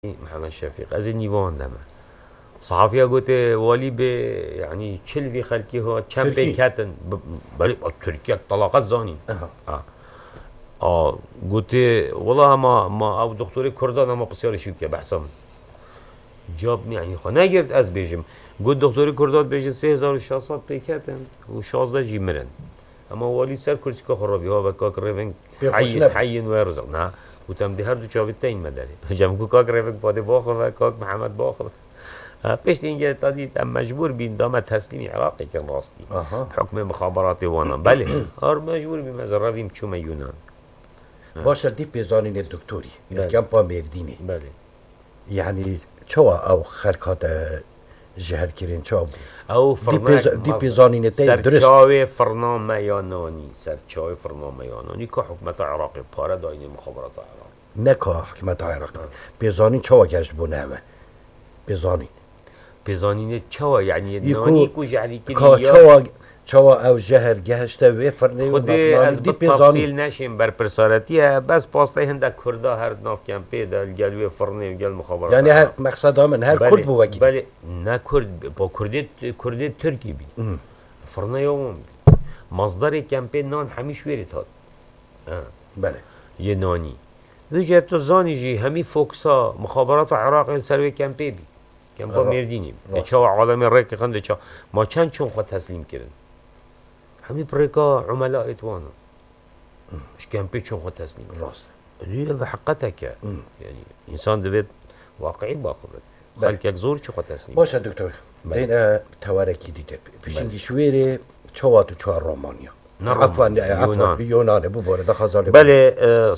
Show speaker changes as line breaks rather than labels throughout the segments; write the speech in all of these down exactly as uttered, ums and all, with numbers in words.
محمد شفيق از النيوان دما صحافية قلت والي ب يعني كل في خلقي هو كم بيكاتن بل تركيا طلاقات زاني
اه
اه اه قلت والله ما ما او دكتوري كردان ما بصير شو كي بحسم جابني يعني خو نجرت از بيجم قلت دكتوري كردان بيجي سه هزار وشاصات بيكاتن وشازده جي مرن اما والي سر كرسي خرابي ها وكاك ريفن حي حي ويرزق نه وتم ده هر دو چاوی تین مداری جمع کو کاک رفیق باده باخو و کاک محمد باخو پیش اینجا تادی تم مجبور بین دام تسلیم عراقی که راستی حکم مخابراتی وانا بله آر مجبور بیم از رویم چوم یونان
باشه دی بزانین دکتوری کم پا میردینی
بله
یعنی چوا او خلقات جهر کرین چوا
او فرناک
دی بزانین تی درست
سرچاوی فرنامه یانانی سرچاوی فرنامه یانانی که حکمت عراقی پاره داینی مخابرات عراق
نکا حکمت عراق بزانین چوا گشت بونه بزانین
بزانین چوا یعنی نانی کو جعلی
که چوا چوا او جهر گشته و فرنی
خودی از بالتفصیل نشیم بر پرسارتیه بس پاسته هنده کرده هر ناف کمپی در گلوی فرنی و گل مخابرات
یعنی هر مقصد من هر کرد بو وکی
بله نه کرد با کردی کردی ترکی بی فرنی هم مصدر کمپی نان همیش ویرید هات
بله
یه نانی وجه تو زانی جی همی فوکسا مخابرات عراق سروی کمپی بی کمپا میردینیم چه عالم ریک خنده چه ما چند چون خود تسلیم کردن همی پریکا عملاء اتوانا مش کمپی چون خود تسلیم
راست
دیگه به حقیقت که یعنی انسان دوید واقعی باخبرد خلق یک زور چه خود تسلیم
باشه دکتر دین توارکی دیده پیشنگی شویره چوا تو چوار رومانیا عفوا عفوا یونان بو بورد خزاله
بله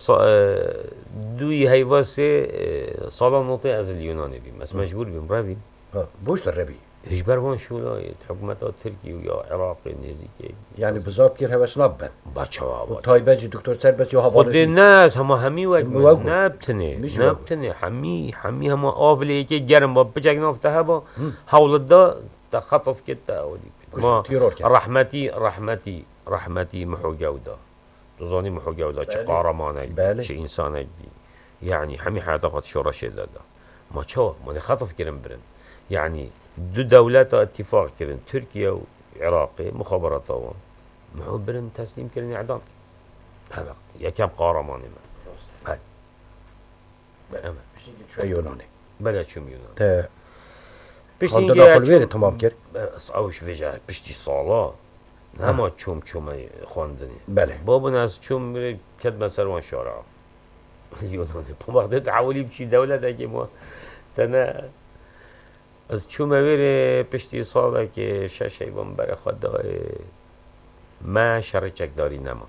دوی هیواسی سالان نوتی از اليوناني بیم بس مجبور بیم رویم
بوش در روی
هجبر وان شولای حکومت ترکی و یا عراق نزدیکی
یعنی بزرگ کر هواش نبن
بچه ها
تایبه دکتر سربت یا
خود ناس همه همی وقت نبتنه نبتنه همی همی همه آولی که گرم با بجک نافته با حول دا تخطف کتا ما رحمتی رحمتی رحمتی محو جودا تظني محو جودا چه قهرمانه چه انسانه يعني همي حياتقات شورش دادا ما شو ما خطف كرن برن يعني دو دولات اتفاق كرن تركيا وعراقي مخابرات وان محو برن تسليم كرن اعدام هذا يا كم قهرمانه ما
هاي شو يوناني
بلا شو يوناني
تا بيشتي داخل وير تمام كر
اوش فيجا بيشتي صاله نما چوم چوم خواندنی
بله
بابا ناس چوم کد مسروان شارع یونانی با وقت تعالی بچی دولت که ما تنه از چوم ویر پشتی ساله که شش ایوان بر خدای ما شرچک داری نما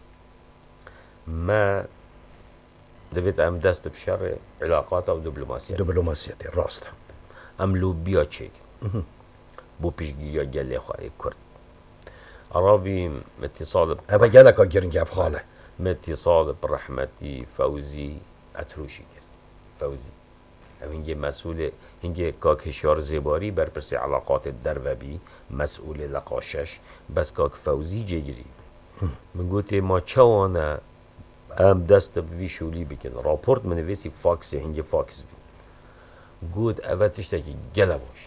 ما دوید ام دست بشر علاقات و دیپلماسیت
دیپلماسیت راست
ام لوبیا چک بو پیشگیری گله خواهی کرد عربي اتصال
أبا جالك أجرني أفخاله
اتصال برحمتي فوزي أتروشي فوزي هنجي مسؤول هنجي كاك هشار زباري برپرسي علاقات الدربي مسؤول لقاشش بس كاك فوزي جيجري من قلت ما چوانا ام دست بويشولي بكن راپورت من ويسي فاكس هنجي فاكس بي قلت أفتشتكي جلبوش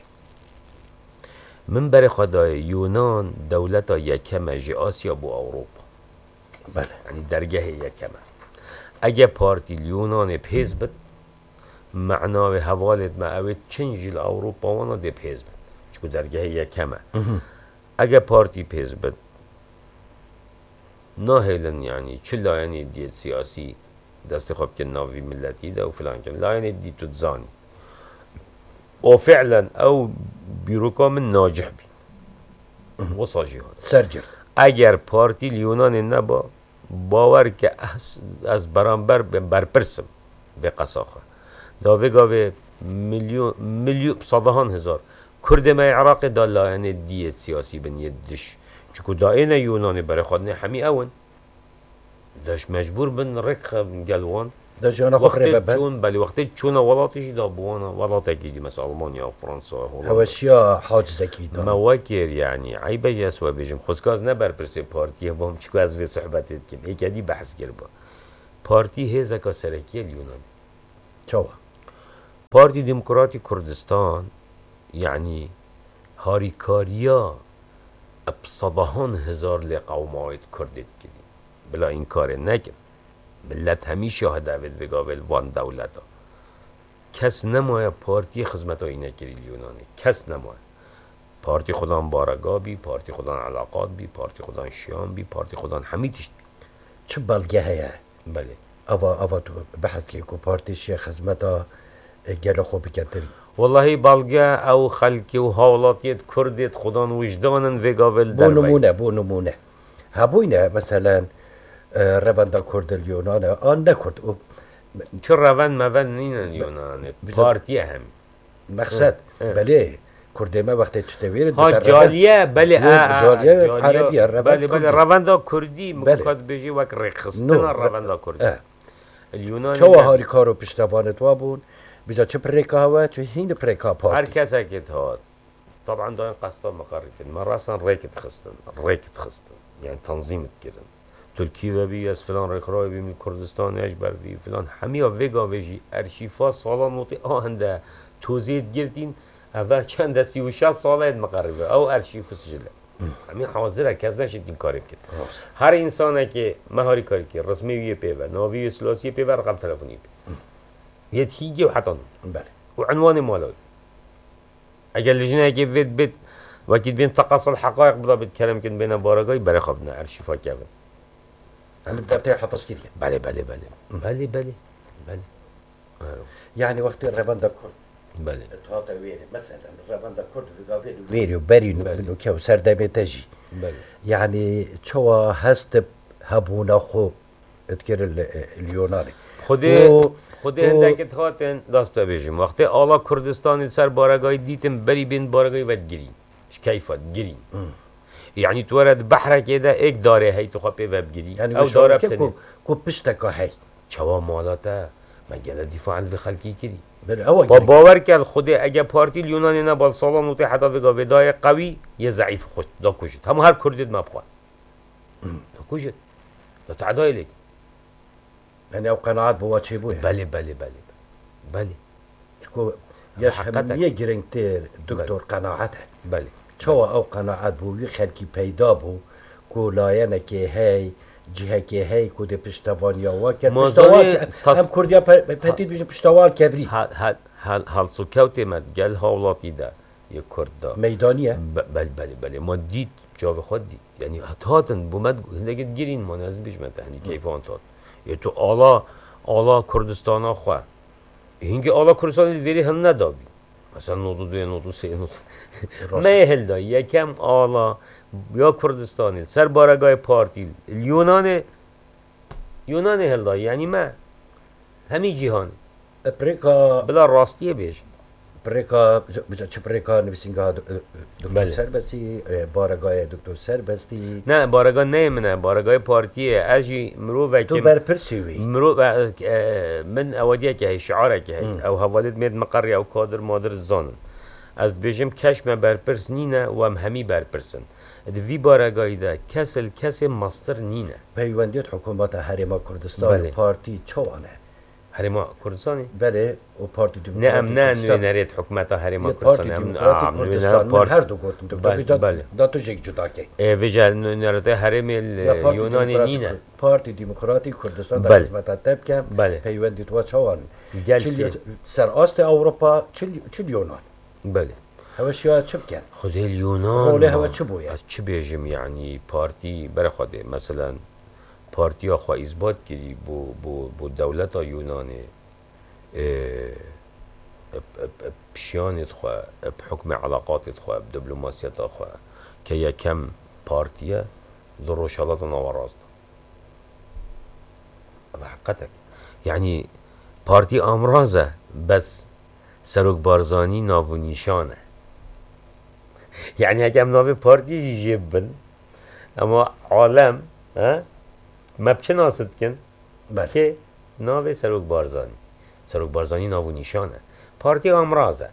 من بر خدای یونان دولت یکم جی آسیا بو اروپا
بله
یعنی درگه یکمه اگه پارتی یونان پیز بد معنای حوالت ما اوید چند جیل اروپا وانا ده پیز بد چکو درگه یکمه اگه پارتی پیز بد ناهیلن یعنی چلا یعنی دید سیاسی دست خواب که ناوی ملتی ده و فلان کن لا یعنی دی تو تزانی وفعلا او بیروکا من ناجح بی وصاجی ها
سرگرد
اگر پارتی لیونان نبا باور که از, از برانبر برپرسم به قصاخه داوه گاوه میلیون میلیون صدهان هزار کرد ما عراق دالا یعنی دیت سیاسی بنیت دش چکو دائن یونانی برای خودنه همی اون داش مجبور بن رک گلوان
داش انا خبره ببن
چون بلی وقتی چون ولاتش دا بوانا ولات اكيد مثلا المانيا او فرنسا
هواشيا حاجز اكيد
مواكر يعني عيب جسوا بيجم خصكاز نبر برسي بارتي بهم چكو از في صحبت كم اكيد بحث كربا بارتي هي زكا سركيه اليونان
چوا
پارتی دموکراتی کردستان یعنی هاریکاریا ابصدهان هزار لقومایت کردید کردیم بلا این کار نکن ملت همیشه هدوید وگاول وان دولتا کس نمایه پارتی خدمت های نکری یونانی کس نمایه پارتی خودان بارگاه بی پارتی خودان علاقات بی پارتی خودان شیام بی پارتی خودان همیتش
چه بلگه هیا
بله
اوا اوا تو بحث که کو پارتی شیخ خدمتا گل خوب کتری
والله بلگه او خلکی و حالاتیت کردیت خودان وجدانن وگاول
در بو نمونه بو نمونه هبوینه مثلا روند کرد اليونان آن نکرد
چه روند موند نینن یونان پارتی هم
مقصد بله کرده ما وقتی چطوری
ها جالیه بله
جالیه عربیه
بله بله روند کردی مکاد بجی وک رخصتن روند کردی
اليونان چه هاری کارو پشتوانت وابون بیجا چه پریکا هوا چه هین پریکا پارتی
هر کس اکید هاد طبعا داین قصدا مقررتن ما راسن ریکت خستن ریکت خستن يعني تنظيمت كده تركيا بي از فلان رخراي بي من كردستان اجبر بي فلان هميا ويغا ويجي ارشيفا سالا نوتي آهنده توزيد گرتين اول چند سی و شصت ساله مقربه او ارشیف سجله همین حاضره کس نشد این کاری بکرد هر انسانه که مهاری کاری که رسمی ویه پیوه ناوی سلاسی پیوه رقم تلفنی پیوه یه تیگه و حتی
بله
و عنوان مالوی اگر لجنه که وید بید وقتی بین تقص الحقائق بدا بتكلم كن بين بارگاهی برای خبنا ارشیفا کردن
همین دفتر حفظ کردی
بله بله بله بله بله بله
يعني وقت الربان دكور
بله
تهاتا ويري مثلا الربان دكور في ويري وبري نو كيو سردمي تجي
بله
يعني شو هست هبونا خو اذكر اليوناني
خودی خودی هندکی تهاتن دست بیشیم وقتی آلا کردستانی سر بارگاهی دیتم بری بین بارگاهی ود گرین كيفت جري يعني تورد بحر كده ايك داره هي تخبي وب جري
يعني او داره بتني كو بشتكا هي
شوا مالاتا مجال الدفاع عن خلقي كدي
با
باور کرد خود اگه پارتی اليوناني نه بال سالان وتي حدا وگا ودای قوي يه ضعيف خود دا كوجت هم هر كردد ما بخواد دا كوجت دا تعداي لك
يعني او قناعات بوا چي بو
بله بله بله بله
شكو ياش هم يجرنتير دكتور قناعته
بله
شو او قناعات بو خلقي پیدا بو کو لاینه که هی جهه که هی کود پشتوان یا واکت پشتوان هم کردیا پتید بیش پشتوان کبری
هل هل هل سوکوت مد گل حالاتی ده یک کرد
میدانیه
بله بله بله ما دید جاو خود دید یعنی هاتن بومد هندگی گیرین ما نزد بیش مت هنی کیفان تات یه تو آلا آلا کردستان ها خواه هنگی آلا کردستان ویری هل ندابی مثلا نودو دو نودو سه نودو مهل دا یکم آلا یا کردستانی سر بارگاه پارتی یونان یونان هل دا یعنی ما همی جهان
پریکا
بلا راستیه بیش
پریکا چه پریکا نویسینگاه دکتر سربستی بارگاه دکتر سربستی
نه بارگاه نه منه بارگاه پارتیه اجی مرو
تو بر پرسیوی
مرو من اودیه که هی شعاره که هی او حوالد مید مقری او کادر مادر زانن از بیشم کشم برپرس نینه و هم همی برپرسن دوی بارگاهی ده کسل کس ماستر نینه
پیوندیت حکومت حریم کردستان
بله.
پارتی چوانه
حریم کردستانی؟
بله و پارتی
نه ام نه نوی نرید حکومت حریم
کردستان
ام
پارتی کردستان من هر دو گفتم تو
بله بله
داتو جک جدا کی
ویجا نرید حریم یونانی نینه
پارتی دموکراتی کردستان در
بله.
خدمت تب کم
بله.
پیوندیت و چوان
گل
سر آست اروپا چل یونان
بله
هواشيات شو بكان؟
خذ اليونان
رولي هوا شبو يعني
چه بيجم يعني بارتي برخده مثلا بارتي اخو اثبات كري بو بو بو دولت يوناني اه بشيان خو بحكم علاقات خو بدبلوماسية خو كي كم بارتيه لروشالات نوراست بحقتك يعني بارتي امرازه بس سروک بارزانی ناو نشانه يعني هكذا ناوی پارتی جيبن اما عالم ها ما بچه ناسد کن
بله
که ناوی سروک بارزانی سروک بارزانی ناو نشانه پارتی امرازه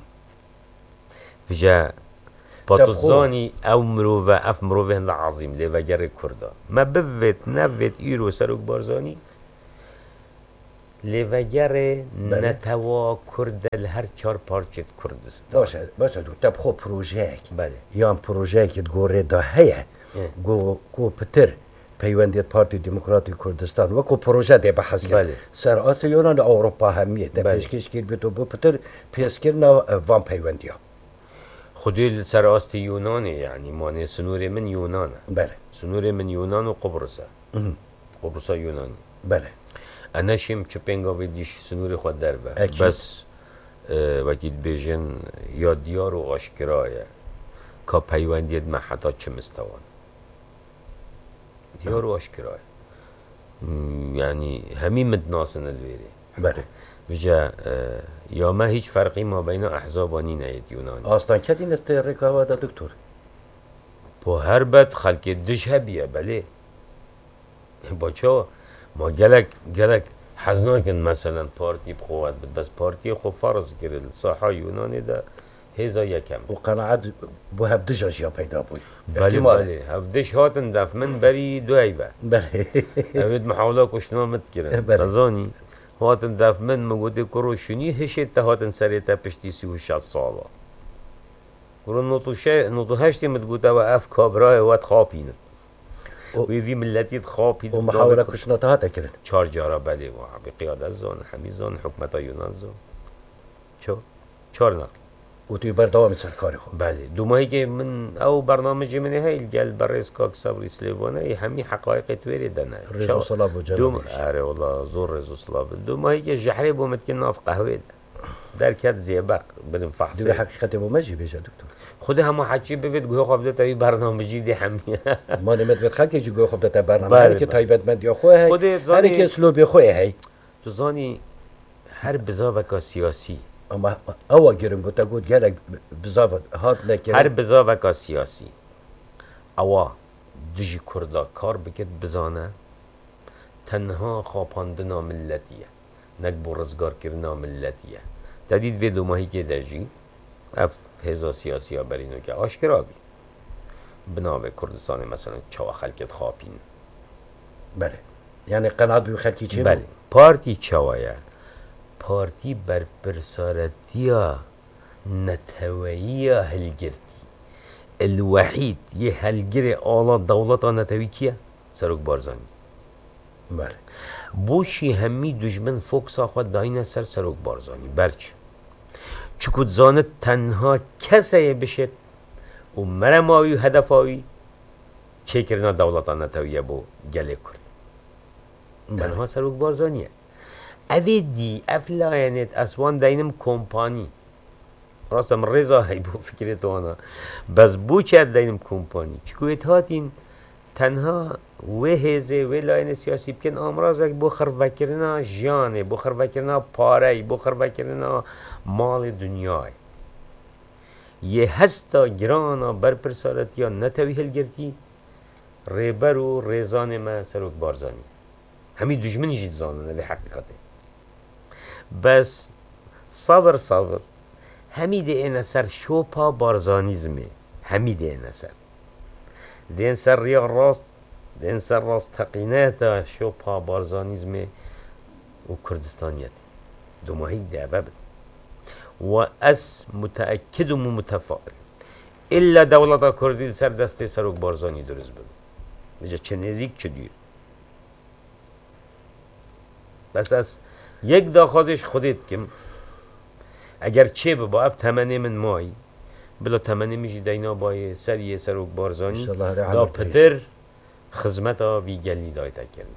وجا پاتوزانی او مرو و اف مرو هند عظیم لی وگر کرده ما بوید نوید ایرو سروک بارزانی لیوگر نتوا کرد هر چهار پارچه کردستان
باشه باشه دو تب خو پروژه
بله
یا پروژه که گوره دا هیه گو گو پتر پیوندیت پارتی دموکراتی کردستان و کو پروژه ده بحث کرد
بله.
سر اصل یونان اروپا همیه ده
بله.
پیشکش کرد به تو بو پتر پیش کرنا وان پیوندیا
خودی سر اصل یونانه یعنی معنی سنور من یونانه
بله
سنور من یونان و قبرسه قبرس یونانی
بله
انا شیم چه پنگاوی دیش سنور خود در به بس وکیل بیژن یا دیار و آشکرایه که پیوندیت محطات چه مستوان دیار و آشکرایه یعنی همین مدناسن الویری
بله
وجا یا ما هیچ فرقی ما بین احزابانی نهید یونانی
اصلا کدین است رکاوا دا دکتر
با هر بد خلک دش هبیه بله با چه ما گلک گلک حزناکن مثلا پارتی بخواد بد بس پارتی خو فرض کرد ساحه یونانی دا هزا یکم
و قناعت بو هفدش اشیا پیدا بود
بله بله هفدش هاتن دف من بری دو ایوه
بله
اوید محاوله کشنا مت کرن تزانی هاتن دف من مگوده کرو شنی هشت هاتن سریتا پشتی سی و شست سالا کرو نوتو شه نوتو هشتی متگوته و اف کابرای وات خوابینه ویدی ملتی خوابید
و محاوله کشنا تا کرن
چهار جارا بله و بقیادت زان حمیزان حکمت یونان زان چو چهار نقل
و توی بردوام سرکاری خود
بله دو ماهی که من او برنامه من هیل گل بررس کاک صبری سلیوانه همین حقایق تویری دنه
رزو صلاب و
دوم آره والله زور رزو صلاب دو ماهی که جحری بو متکن ناف قهوه در کت زیبق بدون فحصه
دو حقیقت بو مجی بیشه دکتر
خود همه حچی ببید گوه خواب ده تایی برنامه جیدی همیه
ما نمید وید خلقی جو گوه خواب ده تا برنامه هر که تایبت مندی خواه هی هر که اسلوبی خواه هی
تو زانی هر بزاوکا سیاسی
اما اوا گیرم گوتا گوت گلک بزاوت هات نکرم
هر بزاوکا سیاسی اوا دجی کردا کار بکت بزانه تنها خواباندنا ملتیه نک بو رزگار کرنا ملتیه تدید وی دو ماهی که دجی اف هزا سیاسی ها برینو که آشکرا بی بنابه کردستان مثلا چوا خلکت خوابین
بله یعنی قناعت بیو خلکی چه
بله پارتی چوایه پارتی بر پرسارتیا نتوییا هلگرتی الوحید یه هلگر آلا دولتا نتوی کیه؟ سروک بارزانی
بله
بوشی همی دجمن فوکسا خود داینه سر سروک بارزانی برچ چکود زانت تنها کسیه بشد و مرماوی و هدفاوی چه کرنا دولتا نتویه بو گله کرد تنها سروک بارزانیه اوی دی افلاینت اسوان داینم کمپانی راستم رضا هی بو فکرت وانا بس بو چه داینم کمپانی چکویت هاتین تنها و هزه و لاین سیاسی بکن امراض بو خرفکرنا جانه بو خرفکرنا پاره بو خرفکرنا مال دنیای یه هستا گرانا بر پرسالتیا نتوی هلگرتی ریبر و ریزان ما سروک بارزانی همین دجمنی جید زانه به حقیقته بس صبر صبر همین ده این اثر شوپا بارزانیزمه همین ده این اثر ده این سر ریا راست ده این سر راست تقیناتا شوپا بارزانیزمه و کردستانیت دو ماهی ده ببد و اس متأكد و متفائل الا دولتا کردی سر دسته سروک بارزانی درست بود بجا چه نزیک چه دیر بس از یک داخوازش خودت کم اگر چه با اف تمنه من مای بلا تمنه میشی دینا بای سریه سروک بارزانی دا پتر خدمت ها وی گلی دایتا کرده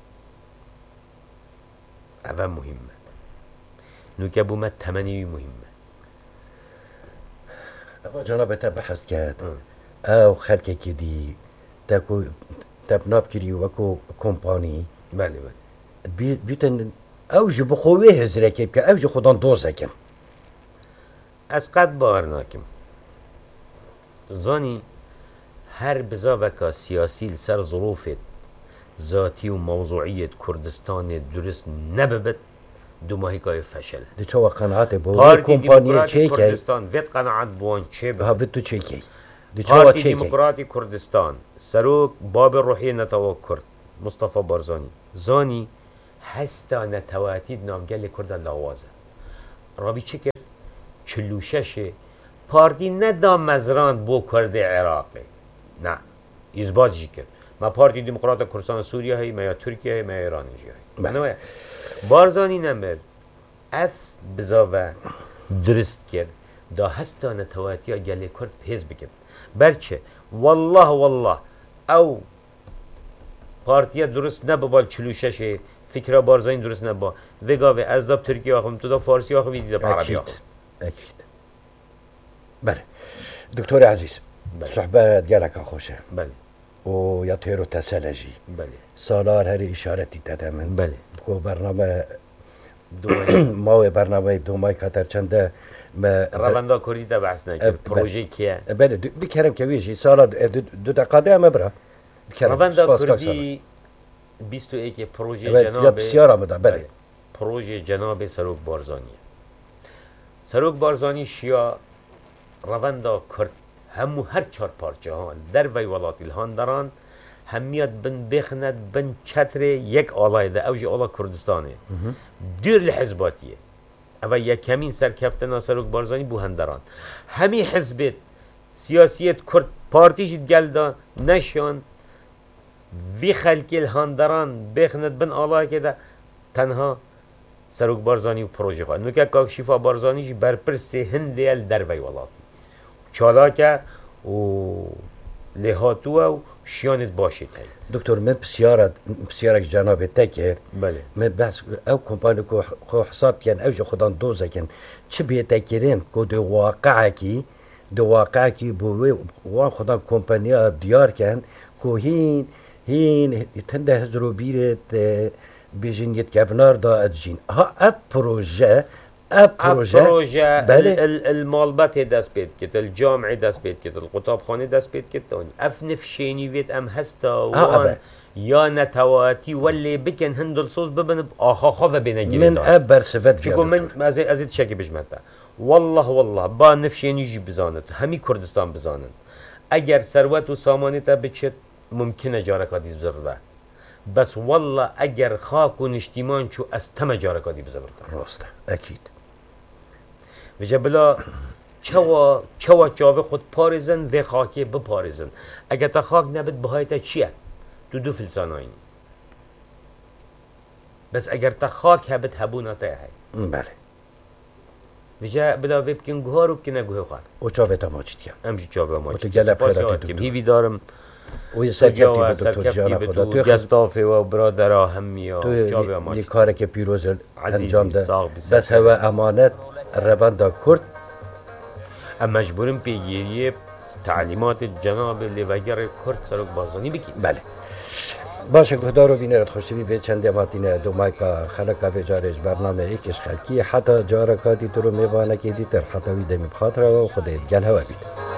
اول مهمه نوکه بو ما تمنی مهمه
اما جناب تا بحث کرد او خلقه که دی تاکو تبناب کری وکو کمپانی
بله بله
بی بیتن اوج بخوه هزره که اوج خودان دوزه کن
از قد باور ناکم زانی هر بزاوکا سیاسی سر ظروفت ذاتی و موضوعیت کردستان درست نببت دو ماهی که فشل
دی چوا قناعت با کمپانی چه کی
کردستان ویت قناعت بوان چه
ها ویت تو چه کی
دی چوا چه کی دموکراتی کردستان سروک باب روحی نتوا کرد مصطفی بارزانی زانی هستا نتواتید نامگل کرد لاوازه رابی چه کرد چلوششه پارتی ندا مزراند بو کرد عراقی نه اثبات جی کرد ما پارتی دموکرات کردستان سوریه هی ما یا ترکیه هی ما یا ایران هی نه بارزانی نمر اف بزاوه درست کرد دا هستا نتواتیا گلی کرد پیز بکن برچه والله والله او پارتیا درست نبال چلوششه فکر بارزانی درست نبا وگاوه از داب ترکیه آخم تو دا فارسی آخم ویدی دا عربی آخم
اکید بله دکتر عزیز بله. صحبت گلک خوشه
بله
و یا تیرو تسلجی
بله
سالار هری اشارتی داده من
بله
کو برنامه ما برنامه دومای کاتر چنده
ما رواندا کردی تا بحث نکرد پروژه کیه
بله بکرم که ویجی سال دو دقیقه هم برا
رواندا کردی بیست و یک پروژه جناب
بسیار آمده بله
پروژه جناب سروک بارزانی سروک بارزانی شیا رواندا کرد همو هر چهار پارچه ها در وی ولایت الهاندران همیت بن بخند بن چتر یک آلای ده اوج آلا کردستانه دور الحزباتیه اما یک کمین سرکفتنا سروک بارزانی بو هندران همی حزبت سیاسیت کرد پارتیش گلدا نشان وی خلکی الهاندران بخند بن آلای که ده تنها سروک بارزانی و پروژه خواه نوکه که شفا بارزانی جی برپرس هندیل در وی ولاتی چالاکه و لحاتوه و شیانت باشید
دکتر من بسیارت بسیارک جناب تکر
بله
من بس او کمپانی کو خو حساب کن اوج خودان دوزه کن چه بیه تکرین کو دو واقعه کی دو واقعه کی بو و خودان کمپانی دیار کن کو هین هین تنده هزرو بیرت بیجین یت گفنار دا ادجین ها اپ پروژه اپ پروژه
پروژه بله المالبات دست بید کت الجامعه دست بید کت القطابخانه دست بید کت اف نفشینی وید ام هستا وان یا نتواتی ولی بکن هندل صوص ببن آخا خواه بینگیری
من اب برسفت
شکو من از ازید شکی بجمتا والله والله با نفشینی جی بزاند همی کردستان بزانند اگر ثروت و سامانی تا بچت ممکنه جارکاتی بزرده بس والله اگر خاک و نشتیمان چو از تم جارکاتی بزرده
راسته اکید
وجه بلا چوا چوا چاوه خود پارزن و خاکی بپارزن اگر تا خاک نبید بهای تا چیه؟ دو دو فلسان آینی بس اگر تا خاک هبید هبونا تا هی
بله
وجه بلا وی بکن گوها رو بکنه گوه خواه
و چاوه تا ماچید کم
همچی چاوه ماچید
کم سپاسی کم
هیوی دارم
و سرکفتی به دکتر جان خدا
تو گستافه و برادرها همی ها چاوه ماچید
تو کاری که پیروز انجام ده بس هوا امانت رواندا کرد
اما مجبورم پیگیری تعلیمات جناب لیوگر کرد سروک بارزانی بکی
بله باشه خدا رو بینه رد خوشتوی به چند ماتینه دو مایکا خلقا به جارش برنامه ایکش خلکی حتی جارکاتی تو رو میبانه که دیتر حتی ویده میبخاطره و خودت گل هوا بیده